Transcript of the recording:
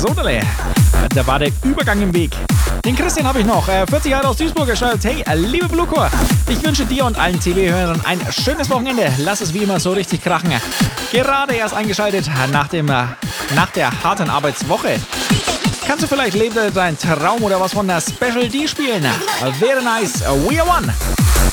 Sodele. Da war der Übergang im Weg. Den Christian habe ich noch. 40 Jahre aus Duisburg. Er schreibt, hey, liebe Bluecore, ich wünsche dir und allen TB-Hörern ein schönes Wochenende. Lass es wie immer so richtig krachen. Gerade erst eingeschaltet nach der harten Arbeitswoche. Kannst du vielleicht Lebe dein Traum oder was von der Special D spielen? Wäre nice. We are one.